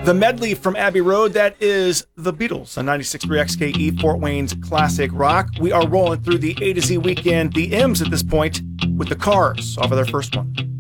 The medley from Abbey Road, that is the Beatles on 96.3 XKE, Fort Wayne's classic rock. We are rolling through the A to Z weekend, the M's at this point, with the Cars off of their first one.